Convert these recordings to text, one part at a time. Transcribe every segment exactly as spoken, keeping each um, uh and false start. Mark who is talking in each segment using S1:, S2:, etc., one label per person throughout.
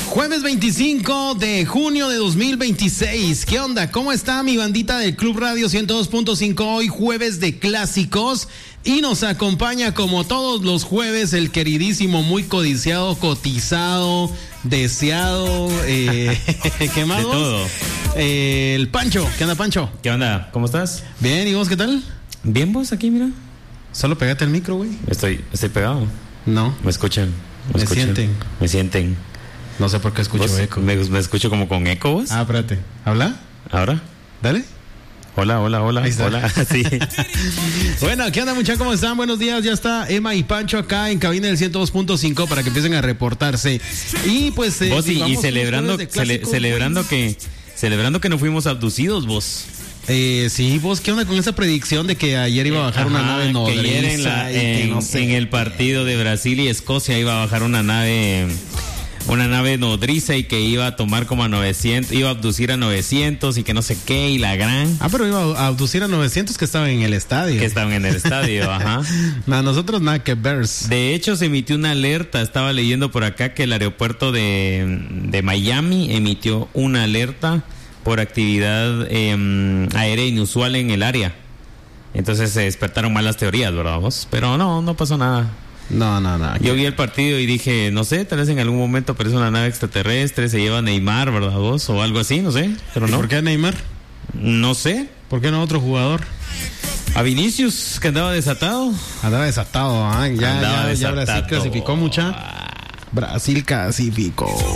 S1: Jueves veinticinco de junio de dos mil veintiséis. ¿Qué onda? ¿Cómo está mi bandita del Club Radio ciento dos punto cinco? Hoy jueves de clásicos y nos acompaña como todos los jueves el queridísimo, muy codiciado, cotizado, deseado, eh, ¿qué más?
S2: De todo.
S1: Eh, el Pancho. ¿Qué onda, Pancho?
S2: ¿Qué onda? ¿Cómo estás?
S1: Bien, ¿y vos qué tal?
S2: Bien, vos aquí, mira.
S1: Solo pegate el micro, güey.
S2: Estoy, estoy pegado.
S1: No.
S2: Me escuchan. Me,
S1: Me
S2: escuchan.
S1: sienten.
S2: Me sienten.
S1: No sé por qué escucho
S2: ¿Vos?
S1: eco.
S2: Me, me escucho como con eco, vos.
S1: Ah, espérate. ¿Habla?
S2: ¿Ahora?
S1: Dale.
S2: Hola, hola, hola.
S1: Ahí está.
S2: Hola, sí.
S1: Bueno, ¿qué onda, muchachos? ¿Cómo están? Buenos días. Ya está Emma y Pancho acá en cabina del ciento dos punto cinco para que empiecen a reportarse. Y pues eh,
S2: Vos y, y
S1: vamos
S2: celebrando,
S1: con los jueves de
S2: cele,
S1: clásicos,
S2: celebrando
S1: güey.
S2: que celebrando que no fuimos abducidos, vos.
S1: Eh, sí, vos, ¿qué onda con esa predicción de que ayer iba a bajar una
S2: Ajá,
S1: nave nodriza?
S2: que ayer en, la,
S1: y que
S2: en,
S1: no sé.
S2: en el partido de Brasil y Escocia iba a bajar una nave una nave nodriza y que iba a tomar como a novecientos, iba a abducir a novecientos y que no sé qué y la gran.
S1: Ah, pero iba a abducir a novecientos que estaban en el estadio.
S2: Que estaban en el estadio, ajá.
S1: No, nosotros nada que ver.
S2: De hecho, se emitió una alerta. Estaba leyendo por acá que el aeropuerto de, de Miami emitió una alerta por actividad eh, aérea inusual en el área. Entonces se despertaron malas teorías, ¿verdad vos? Pero no, no pasó nada.
S1: No, no, no.
S2: Yo vi el partido y dije, no sé, tal vez en algún momento aparece una nave extraterrestre, se lleva a Neymar, ¿verdad vos? O algo así, no sé. Pero no.
S1: ¿Por qué a Neymar?
S2: No sé.
S1: ¿Por qué no a otro jugador?
S2: A Vinicius, que andaba desatado.
S1: Andaba desatado, ¿ah? Ya,
S2: Andaba
S1: ya, ya
S2: desatado.
S1: Brasil clasificó mucha. Brasil clasificó.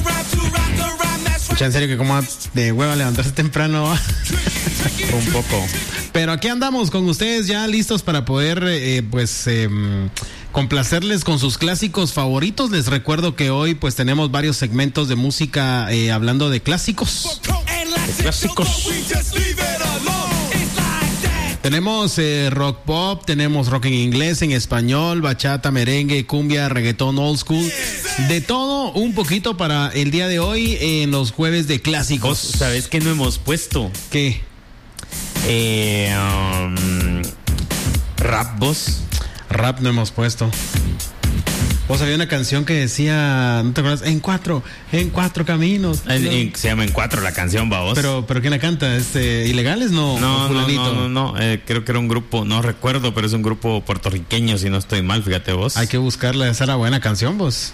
S1: Escucha, en serio que como de hueva levantarse temprano.
S2: Un poco.
S1: Pero aquí andamos con ustedes ya listos para poder, eh, pues, eh, complacerles con sus clásicos favoritos. Les recuerdo que hoy, pues, tenemos varios segmentos de música eh, hablando de clásicos. De clásicos. Tenemos eh, rock pop, tenemos rock en inglés, en español, bachata, merengue, cumbia, reggaetón, old school. De todo un poquito para el día de hoy en los jueves de clásicos.
S2: ¿Vos sabés qué no hemos puesto?
S1: ¿Qué?
S2: Eh, um, rap, vos.
S1: Rap no hemos puesto. Vos había una canción que decía, ¿no te acuerdas? En cuatro, en cuatro caminos.
S2: En, en, se llama En Cuatro la canción, va vos.
S1: Pero, pero ¿quién la canta? Este, ¿Ilegales? No,
S2: no, no,
S1: fulanito.
S2: no, no, no. Eh, creo que era un grupo, no recuerdo, pero es un grupo puertorriqueño, si no estoy mal, fíjate vos.
S1: Hay que buscarla, esa era buena canción, vos.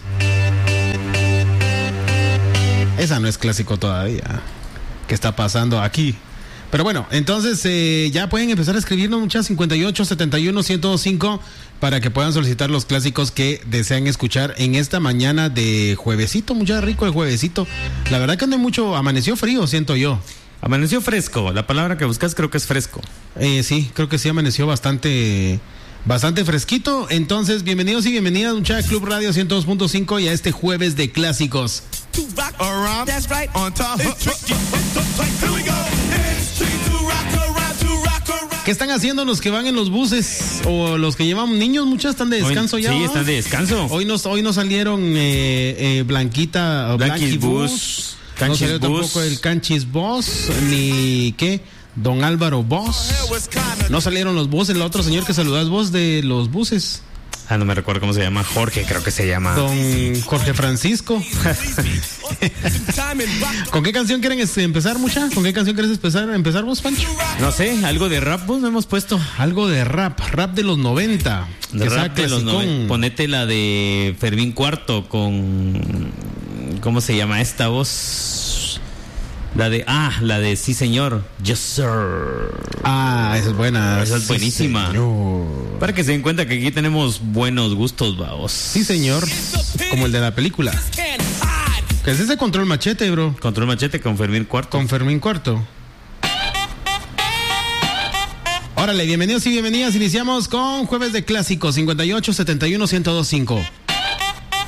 S1: Esa no es clásico todavía. ¿Qué está pasando aquí? Pero bueno, entonces eh, ya pueden empezar a escribirnos muchas cincuenta y ocho, setenta y uno, ciento veinticinco para que puedan solicitar los clásicos que desean escuchar en esta mañana de juevesito, mucha rico el juevesito. La verdad que no hay mucho, amaneció frío, siento yo.
S2: Amaneció fresco, la palabra que buscas creo que es fresco.
S1: Eh, sí, creo que sí amaneció bastante, bastante fresquito. Entonces, bienvenidos y bienvenidas muchachos, Club Radio ciento dos punto cinco y a este jueves de clásicos. ¿Qué están haciendo los que van en los buses o los que llevan niños? Muchas están de descanso
S2: hoy,
S1: ya.
S2: Sí,
S1: ¿no?
S2: están de descanso.
S1: Hoy no, hoy no salieron eh, eh, Blanquita,
S2: Blanquis
S1: Blanqui
S2: Bus,
S1: Bus,
S2: Canchis
S1: no salió
S2: Bus.
S1: tampoco el Canchis Boss, ni qué, Don Álvaro Boss. No salieron los buses, el otro señor que saludás vos de los buses.
S2: Ah, no me recuerdo cómo se llama. Jorge, creo que se llama.
S1: Don Jorge Francisco. ¿Con qué canción quieren este, empezar, mucha? ¿Con qué canción quieres empezar, empezar vos, Pancho?
S2: No sé, algo de rap vos no hemos puesto.
S1: Algo de rap, rap de los noventa.
S2: De rap de los noventa. Ponete la de Fermín Cuarto con... ¿Cómo se llama esta voz? La de... Ah, la de Sí Señor. Yes, sir.
S1: Ah, esa es buena.
S2: Esa es
S1: Sí,
S2: buenísima.
S1: Señor.
S2: Para que se den cuenta que aquí tenemos buenos gustos, vamos.
S1: Sí, señor. Como el de la película. Que es ese Control Machete, bro.
S2: Control Machete con Fermín Cuarto.
S1: Con Fermín Cuarto. Órale, bienvenidos y bienvenidas. Iniciamos con Jueves de Clásicos cincuenta y ocho, setenta y uno, ciento veinticinco.